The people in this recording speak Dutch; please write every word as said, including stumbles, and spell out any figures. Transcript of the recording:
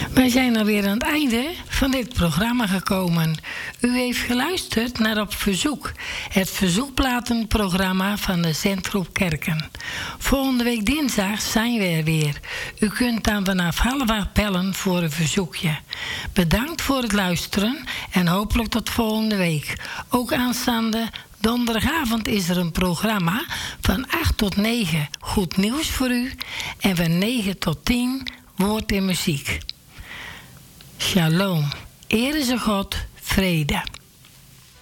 Wij zijn alweer aan het einde van dit programma gekomen. U heeft geluisterd naar Op Verzoek, het verzoekplatenprogramma van de Zendgroep Kerken. Volgende week dinsdag zijn we er weer. U kunt dan vanaf half acht bellen voor een verzoekje. Bedankt voor het luisteren en hopelijk tot volgende week. Ook aanstaande donderdagavond is er een programma van acht tot negen goed nieuws voor u en van negen tot tien woord en muziek. Shalom. Ere ze God, vrede.